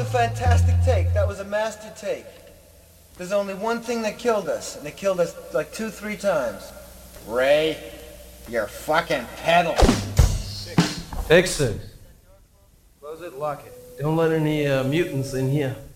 fantastic take. That was a master take. There's only one thing that killed us, and it killed us like 2-3 times. Ray, you're fucking pedal. Take 6. Close it, lock it. Don't let any mutants in here.